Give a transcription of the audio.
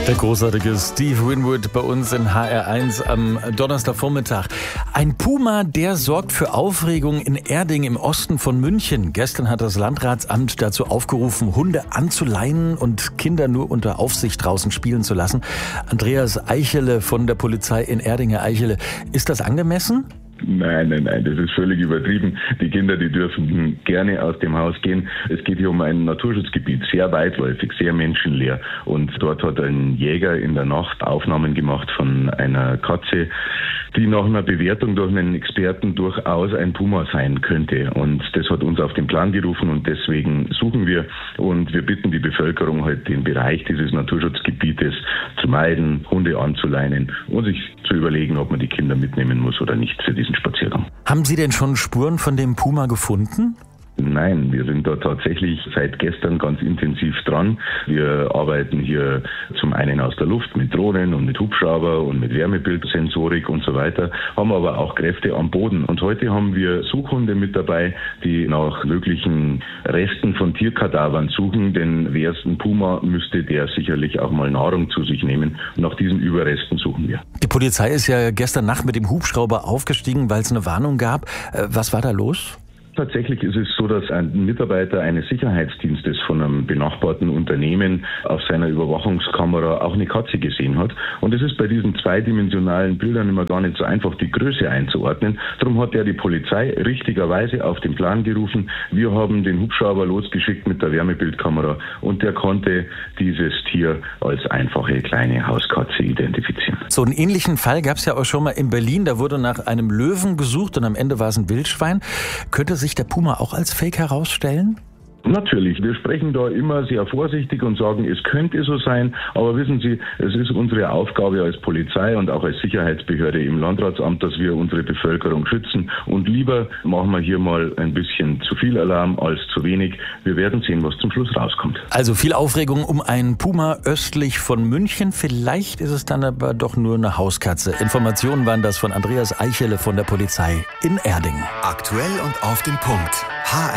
Der großartige Steve Winwood bei uns in HR1 am Donnerstagvormittag. Ein Puma, der sorgt für Aufregung in Erding im Osten von München. Gestern hat das Landratsamt dazu aufgerufen, Hunde anzuleinen und Kinder nur unter Aufsicht draußen spielen zu lassen. Andreas Eichele von der Polizei in Erding. Herr Eichele, ist das angemessen? Nein, das ist völlig übertrieben. Die Kinder, die dürfen gerne aus dem Haus gehen. Es geht hier um ein Naturschutzgebiet, sehr weitläufig, sehr menschenleer. Und dort hat ein Jäger in der Nacht Aufnahmen gemacht von einer Katze, die nach einer Bewertung durch einen Experten durchaus ein Puma sein könnte. Und das hat uns auf den Plan gerufen und deswegen suchen wir. Und wir bitten die Bevölkerung halt den Bereich dieses Naturschutzgebietes zu meiden, Hunde anzuleinen und sich zu überlegen, ob man die Kinder mitnehmen muss oder nicht für diesen Spaziergang. Haben Sie denn schon Spuren von dem Puma gefunden? Nein, wir sind da tatsächlich seit gestern ganz intensiv dran. Wir arbeiten hier zum einen aus der Luft mit Drohnen und mit Hubschrauber und mit Wärmebildsensorik und so weiter, haben aber auch Kräfte am Boden. Und heute haben wir Suchhunde mit dabei, die nach möglichen Resten von Tierkadavern suchen, denn wäre es ein Puma, müsste der sicherlich auch mal Nahrung zu sich nehmen. Und nach diesen Überresten suchen wir. Die Polizei ist ja gestern Nacht mit dem Hubschrauber aufgestiegen, weil es eine Warnung gab. Was war da los? Tatsächlich ist es so, dass ein Mitarbeiter eines Sicherheitsdienstes von einem benachbarten Unternehmen auf seiner Überwachungskamera auch eine Katze gesehen hat. Und es ist bei diesen zweidimensionalen Bildern immer gar nicht so einfach, die Größe einzuordnen. Darum hat er die Polizei richtigerweise auf den Plan gerufen. Wir haben den Hubschrauber losgeschickt mit der Wärmebildkamera und der konnte dieses Tier als einfache kleine Hauskatze identifizieren. So einen ähnlichen Fall gab es ja auch schon mal in Berlin. Da wurde nach einem Löwen gesucht und am Ende war es ein Wildschwein. Könnte sich der Puma auch als Fake herausstellen? Natürlich, wir sprechen da immer sehr vorsichtig und sagen, es könnte so sein, aber wissen Sie, es ist unsere Aufgabe als Polizei und auch als Sicherheitsbehörde im Landratsamt, dass wir unsere Bevölkerung schützen und lieber machen wir hier mal ein bisschen zu viel Alarm als zu wenig. Wir werden sehen, was zum Schluss rauskommt. Also viel Aufregung um einen Puma östlich von München, vielleicht ist es dann aber doch nur eine Hauskatze. Informationen waren das von Andreas Eichele von der Polizei in Erding. Aktuell und auf den Punkt. HR